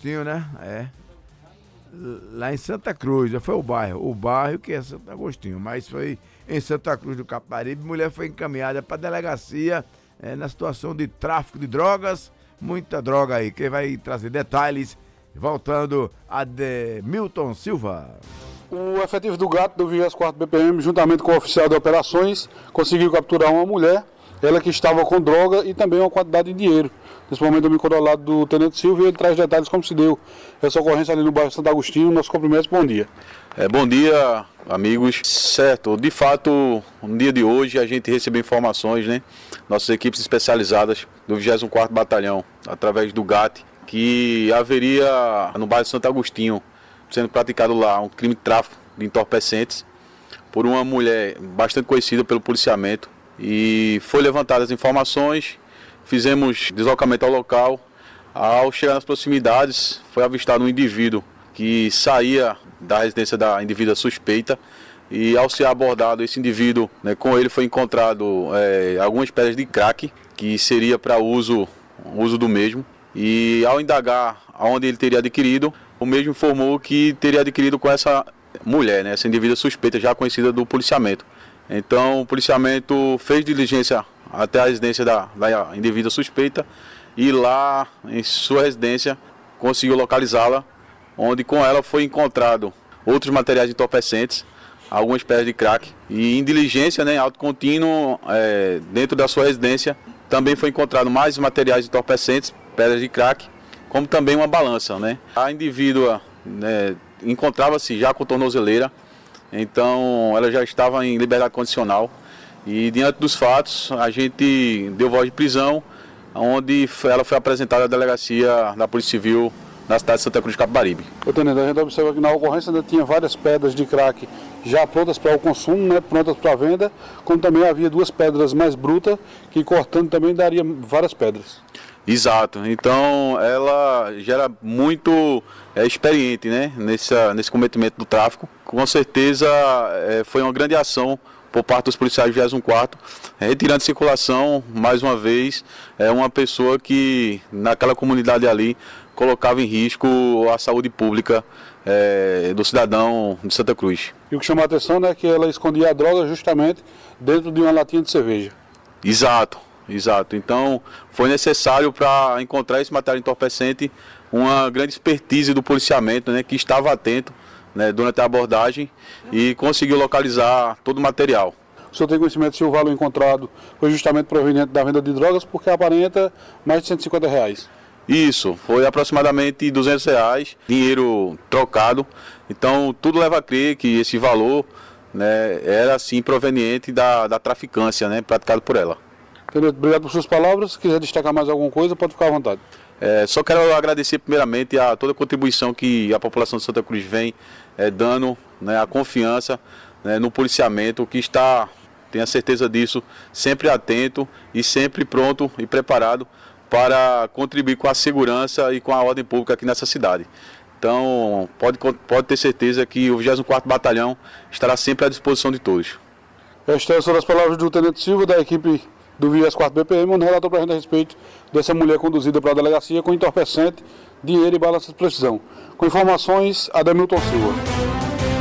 Agostinho, né? Lá em Santa Cruz, já foi o bairro que é Santo Agostinho, mas foi em Santa Cruz do Capibaribe. Mulher foi encaminhada para a delegacia na situação de tráfico de drogas, muita droga aí. Quem vai trazer detalhes, voltando a Milton Silva. O efetivo do GAT do 24º BPM, juntamente com o oficial de operações, conseguiu capturar uma mulher, ela que estava com droga e também uma quantidade de dinheiro. Nesse momento eu me encontro ao lado do Tenente Silva e ele traz detalhes como se deu essa ocorrência ali no bairro Santo Agostinho. Nossos cumprimentos, bom dia. Bom dia, amigos. Certo, de fato, no dia de hoje a gente recebeu informações, né? Nossas equipes especializadas do 24º Batalhão, através do GAT, que haveria no bairro Santo Agostinho sendo praticado lá um crime de tráfico de entorpecentes por uma mulher bastante conhecida pelo policiamento. E foi levantadas as informações, fizemos deslocamento ao local. Ao chegar nas proximidades, foi avistado um indivíduo que saía da residência da indivídua suspeita. E ao ser abordado esse indivíduo, né, com ele foi encontrado algumas pedras de crack, que seria para uso do mesmo. E ao indagar onde ele teria adquirido, o mesmo informou que teria adquirido com essa mulher, né, essa indivídua suspeita, já conhecida do policiamento. Então o policiamento fez diligência até a residência da indivídua suspeita e lá em sua residência conseguiu localizá-la, onde com ela foi encontrado outros materiais entorpecentes, algumas pedras de crack e em diligência, né, auto contínuo, dentro da sua residência também foi encontrado mais materiais entorpecentes, pedras de crack, como também uma balança, né. A indivídua, né, encontrava-se já com tornozeleira. Então ela já estava em liberdade condicional e diante dos fatos a gente deu voz de prisão, onde ela foi apresentada à delegacia da Polícia Civil na cidade de Santa Cruz do Capibaribe. Tenente, a gente observa que na ocorrência ainda tinha várias pedras de crack já prontas para o consumo, né, prontas para a venda, como também havia duas pedras mais brutas que cortando também daria várias pedras. Exato, então ela já era muito experiente, né, nesse cometimento do tráfico. Com certeza foi uma grande ação por parte dos policiais do 24º, retirando de circulação, mais uma vez, uma pessoa que naquela comunidade ali colocava em risco a saúde pública do cidadão de Santa Cruz. E o que chama a atenção, né, é que ela escondia a droga justamente dentro de uma latinha de cerveja. Exato. Então foi necessário para encontrar esse material entorpecente uma grande expertise do policiamento, né, que estava atento, né, durante a abordagem e conseguiu localizar todo o material. O senhor tem conhecimento se o valor encontrado foi justamente proveniente da venda de drogas, porque aparenta mais de R$150. Isso, foi aproximadamente R$200, dinheiro trocado. Então tudo leva a crer que esse valor, né, era sim proveniente da traficância, né, praticado por ela. Obrigado por suas palavras. Se quiser destacar mais alguma coisa, pode ficar à vontade. Só quero agradecer primeiramente a toda a contribuição que a população de Santa Cruz vem dando, né, a confiança, né, no policiamento, que está, tenha certeza disso, sempre atento e sempre pronto e preparado para contribuir com a segurança e com a ordem pública aqui nessa cidade. Então pode ter certeza que o 24º Batalhão estará sempre à disposição de todos. Estas são as palavras do Tenente Silva, da equipe do 24º BPM, onde relatou para a gente a respeito dessa mulher conduzida para a delegacia com entorpecente, dinheiro e balança de precisão. Com informações, Ademilton Silva.